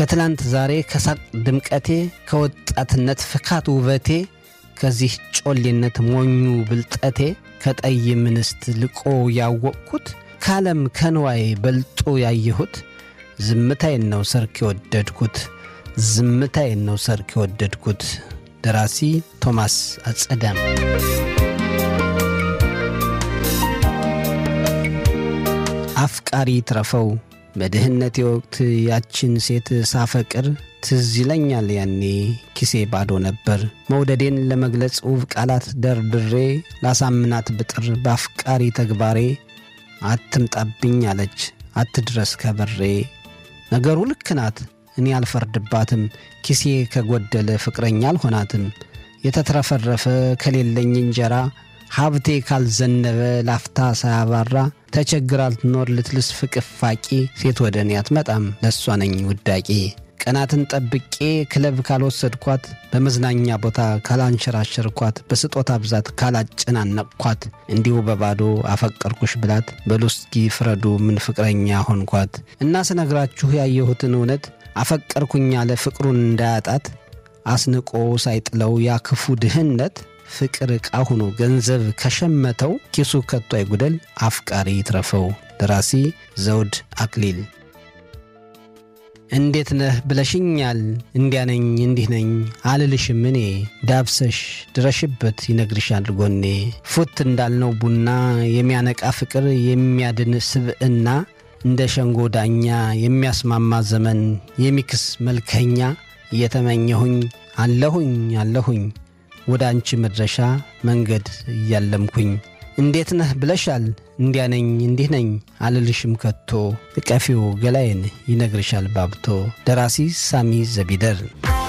ከትላንት ዛሬ ከሳቅ ድምቀቴ ከወጣትነት ፍካት ውበቴ ከዚህ ጮሌነት ሞኙ ብልጠቴ ከጠይ ምንስት ልቆ ያወቅኩት ካለም ከንዋይ በልጦ ያየሁት ዝምታዬን ነው ሰርክ የወደድኩት ዝምታዬን ነው ሰርክ የወደድኩት። ደራሲ ቶማስ አጸዳም። አፍቃሪ ትረፈው በድህነቴ ወቅት ያችን ሴት ሳፈቅር ትዝ ይለኛል ያኔ ኪሴ ባዶ ነበር። መውደዴን ለመግለጽ ውብ ቃላት ደርድሬ ላሳምናት ብጥር በአፍቃሪ ተግባሬ አትምጣብኝ አለች አትድረስ ከበሬ። ነገሩ ልክ ናት እኔ አልፈርድባትም ኪሴ ከጎደለ ፍቅረኛ አልሆናትም። የተትረፈረፈ ከሌለኝ እንጀራ ሀብቴ ካልዘነበ ላፍታ ሳያባራ ተቸግራል ትኖር ልትልስ ፍቅፋቂ ሴት ወደኔ አትመጣም ለሷ ነኝ ውዳቂ። ቀናትን ጠብቄ ክለብ ካልወሰድኳት በመዝናኛ ቦታ ካላንሸራሸርኳት በስጦታ ብዛት ካላጨናነቅኳት እንዲሁ በባዶ አፈቀርኩሽ ብላት በሉስኪ ፍረዱ ምን ፍቅረኛ ሆንኳት። እና ስነግራችሁ ያየሁትን እውነት አፈቀርኩኝ ያለ ፍቅሩን እንዳያጣት አስንቆ ሳይጥለው ያክፉ ድህነት ፍቅር ዕቃ ሆኖ ገንዘብ ከሸመተው ኪሱ ከቶ አይጉደል አፍቃሪ ይትረፈው። ደራሲ ዘውድ አክሊል። እንዴት ነህ ብለሽኛል እንዲያ ነኝ እንዲህ ነኝ አልልሽም እኔ ዳብሰሽ ድረሽበት ይነግርሻል ጎኔ። ፉት እንዳልነው ቡና የሚያነቃ ፍቅር የሚያድን ስብዕና እንደ ሸንጎ ዳኛ የሚያስማማ ዘመን የሚክስ መልከኛ እየተመኘሁኝ አለሁኝ ወደ አንቺ መድረሻ መንገድ እያለምኩኝ። እንዴት ነህ ብለሻል እንዲያ ነኝ እንዲህ ነኝ አልልሽም ከቶ እቀፊው ገላዬን ይነግርሻል ባብቶ። ደራሲ ሳሚ ዘቢደር።